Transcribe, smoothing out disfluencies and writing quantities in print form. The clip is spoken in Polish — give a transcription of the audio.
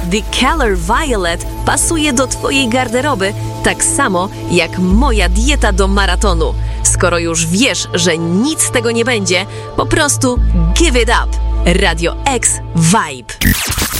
The Color Violet pasuje do twojej garderoby tak samo jak moja dieta do maratonu. Skoro już wiesz, że nic z tego nie będzie, po prostu give it up. Radio X Vibe.